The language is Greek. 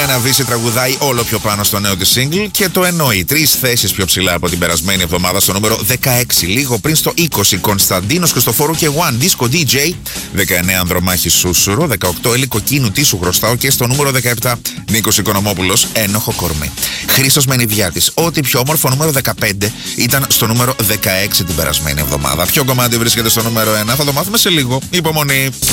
Ριάννα Βύση τραγουδάει όλο πιο πάνω στο νέο της single και το εννοεί. 3 θέσεις πιο ψηλά από την περασμένη εβδομάδα, στο νούμερο 16. Λίγο πριν στο 20, Κωνσταντίνος Χριστοφόρου και One Disco DJ. 19, Ανδρομάχη Σούσουρο. 18, Έλλη Κοκκίνου, τι σου χρωστάω. Και στο νούμερο 17, Νίκος Οικονομόπουλος, Ένοχο κορμί. Χρήστος Μενιδιάτης, ό,τι πιο όμορφο, νούμερο 15, ήταν στο νούμερο 16 την περασμένη εβδομάδα. Ποιο κομμάτι βρίσκεται στο νούμερο 1, θα το μάθουμε σε λίγο. Υπομονή.